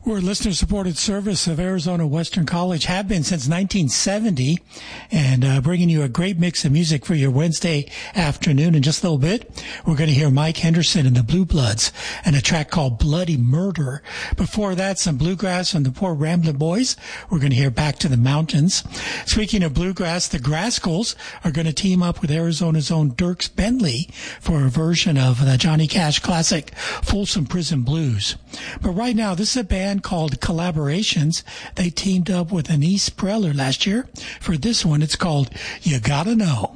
We're a listener-supported service of Arizona Western College, have been since 1970, and bringing you a great mix of music for your Wednesday afternoon. In just a little bit, we're going to hear Mike Henderson and the Blue Bloods and a track called Bloody Murder. Before that, some bluegrass from the Poor Ramblin' Boys. We're going to hear Back to the Mountains. Speaking of bluegrass, the Grascals are going to team up with Arizona's own Dierks Bentley for a version of the Johnny Cash classic Folsom Prison Blues. But right now, this is a band called Collaborations. They teamed up with Anise Preller last year. For this one, it's called You Gotta Know.